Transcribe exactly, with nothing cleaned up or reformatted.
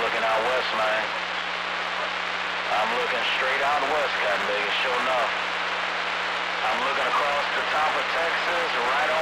looking out west, man. I'm looking straight out west, Cotton Vegas, sure enough. I'm looking across the top of Texas, right